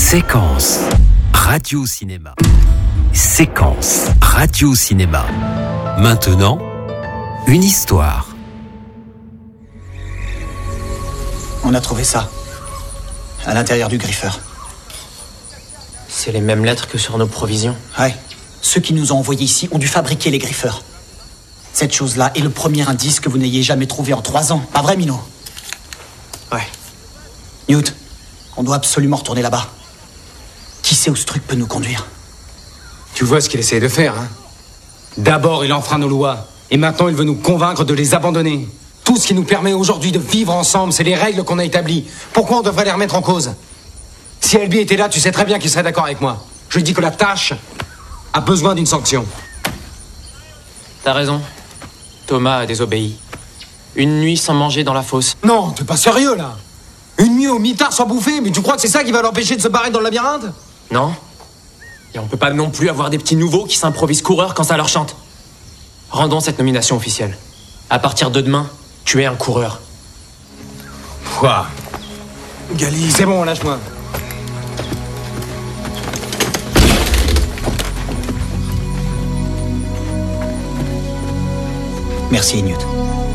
Séquence radio-cinéma. Séquence radio-cinéma. Maintenant, une histoire. On a trouvé ça, à l'intérieur du griffeur. C'est les mêmes lettres que sur nos provisions. Ouais. Ceux qui nous ont envoyés ici ont dû fabriquer les griffeurs. Cette chose-là est le premier indice que vous n'ayez jamais trouvé en 3 ans. Pas vrai, Minot? Ouais. Newt, on doit absolument retourner là-bas. Qui sait où ce truc peut nous conduire? Tu vois ce qu'il essaie de faire, hein? D'abord, il enfreint nos lois. Et maintenant, il veut nous convaincre de les abandonner. Tout ce qui nous permet aujourd'hui de vivre ensemble, c'est les règles qu'on a établies. Pourquoi on devrait les remettre en cause? Si Elby était là, tu sais très bien qu'il serait d'accord avec moi. Je lui dis que la tâche a besoin d'une sanction. T'as raison. Thomas a désobéi. Une nuit sans manger dans la fosse. Non, t'es pas sérieux, là? Une nuit au mitard sans bouffer? Mais tu crois que c'est ça qui va l'empêcher de se barrer dans le labyrinthe? Non. Et on peut pas non plus avoir des petits nouveaux qui s'improvisent coureurs quand ça leur chante. Rendons cette nomination officielle. À partir de demain, tu es un coureur. Quoi? Gali, c'est bon, lâche-moi. Merci, Newt.